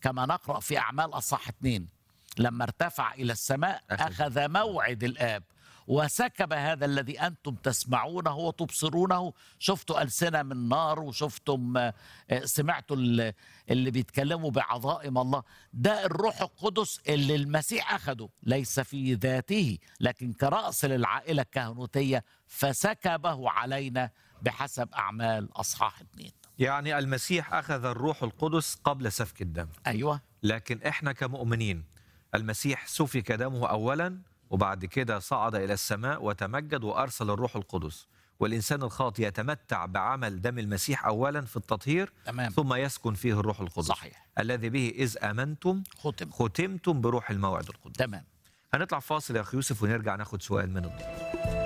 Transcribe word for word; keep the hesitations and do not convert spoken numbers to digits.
كما نقرأ في أعمال أصحاح اثنين، لما ارتفع إلى السماء أخذ موعد الآب وسكب هذا الذي أنتم تسمعونه وتبصرونه. شفتوا ألسنة من نار، وشفتم آه، سمعتوا ال- اللي بيتكلموا بعظائم الله. ده الروح القدس اللي المسيح أخده، ليس في ذاته لكن كرأس للعائلة الكهنوتية، فسكبه علينا بحسب أعمال أصحاح اثنين. يعني المسيح أخذ الروح القدس قبل سفك الدم، أيوة لكن إحنا كمؤمنين المسيح سفك دمه أولا، وبعد كده صعد إلى السماء وتمجد وأرسل الروح القدس، والإنسان الخاطئ يتمتع بعمل دم المسيح أولا في التطهير، تمام. ثم يسكن فيه الروح القدس. صحيح. الذي به إذ آمنتم ختم. ختمتم بروح الموعد القدس. تمام. هنطلع فاصل يا أخي يوسف ونرجع ناخد سؤال من الضيوف.